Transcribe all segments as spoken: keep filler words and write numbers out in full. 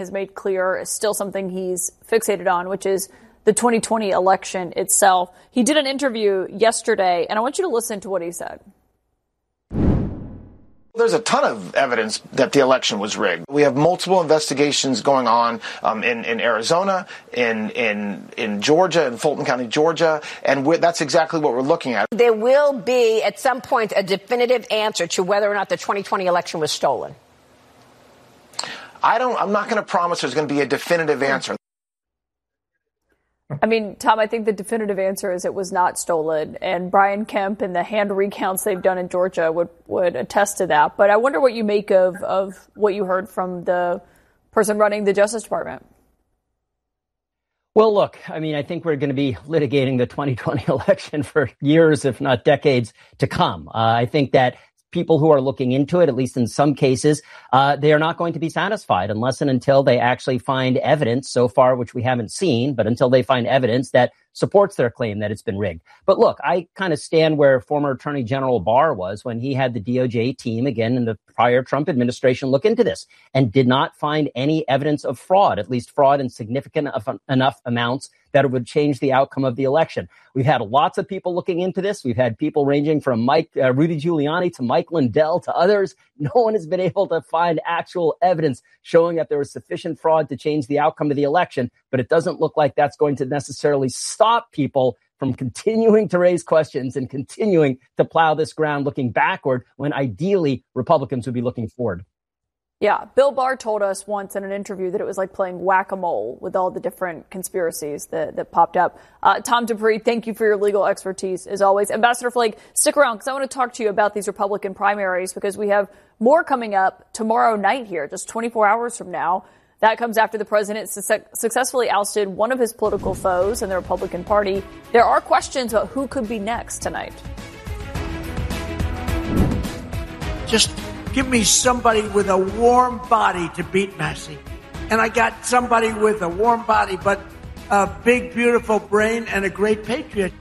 has made clear is still something he's fixated on, which is the twenty twenty election itself. He did an interview yesterday, and I want you to listen to what he said. There's a ton of evidence that the election was rigged. We have multiple investigations going on um, in, in Arizona, in, in, in Georgia, in Fulton County, Georgia, and we're, that's exactly what we're looking at. There will be, at some point, a definitive answer to whether or not the twenty twenty election was stolen. I don't, I'm not going to promise there's going to be a definitive answer. I mean, Tom, I think the definitive answer is it was not stolen, and Brian Kemp and the hand recounts they've done in Georgia would, would attest to that. But I wonder what you make of, of what you heard from the person running the Justice Department. Well, look, I mean, I think we're going to be litigating the twenty twenty election for years, if not decades to come. Uh, I think that people who are looking into it, at least in some cases, uh, they are not going to be satisfied unless and until they actually find evidence so far, which we haven't seen, but until they find evidence that supports their claim that it's been rigged. But look, I kind of stand where former Attorney General Barr was when he had the D O J team, again, in the prior Trump administration, look into this and did not find any evidence of fraud, at least fraud in significant enough amounts that it would change the outcome of the election. We've had lots of people looking into this. We've had people ranging from Mike, uh, Rudy Giuliani to Mike Lindell to others. No one has been able to find actual evidence showing that there was sufficient fraud to change the outcome of the election. But it doesn't look like that's going to necessarily stop people from continuing to raise questions and continuing to plow this ground looking backward when ideally Republicans would be looking forward. Yeah, Bill Barr told us once in an interview that it was like playing whack-a-mole with all the different conspiracies that, that popped up. Uh, Tom Dupree, thank you for your legal expertise, as always. Ambassador Flake, stick around, because I want to talk to you about these Republican primaries, because we have more coming up tomorrow night here, just twenty-four hours from now. That comes after the president su- successfully ousted one of his political foes in the Republican Party. There are questions about who could be next tonight. Just give me somebody with a warm body to beat Massey. And I got somebody with a warm body, but a big, beautiful brain and a great patriot.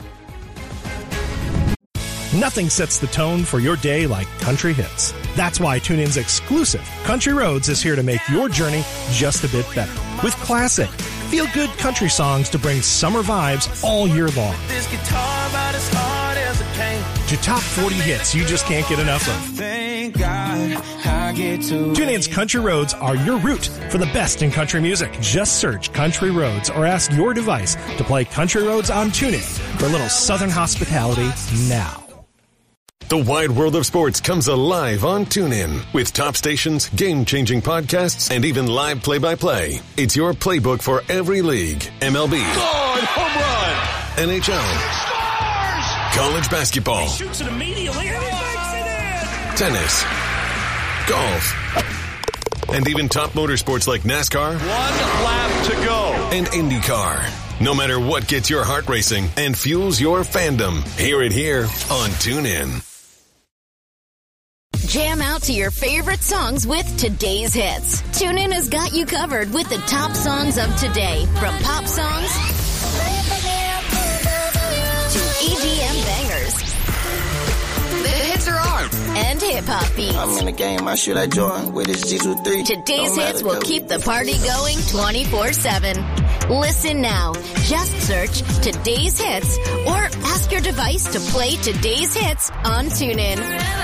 Nothing sets the tone for your day like country hits. That's why TuneIn's exclusive Country Roads is here to make your journey just a bit better. With classic, feel-good country songs to bring summer vibes all year long. This guitar about as hard as it came. To top forty hits you just can't get enough of. Thank God I get to TuneIn's Country Roads are your route for the best in country music. Just search Country Roads or ask your device to play Country Roads on TuneIn for a little southern hospitality now. The wide world of sports comes alive on TuneIn with top stations, game-changing podcasts, and even live play-by-play. It's your playbook for every league. M L B. God, home run! N H L. Scores! College basketball. He shoots it immediately and he makes it in! Tennis. Golf. And even top motorsports like NASCAR. One lap to go. And IndyCar. No matter what gets your heart racing and fuels your fandom, hear it here on TuneIn. Jam out to your favorite songs with today's hits. TuneIn has got you covered with the top songs of today, from pop songs to E D M bangers. The hits are on, and hip-hop beats. I'm in the game, I should I join with this G two three. Today's hits will keep the party going twenty-four seven. Listen now. Just search Today's Hits or ask your device to play Today's Hits on TuneIn.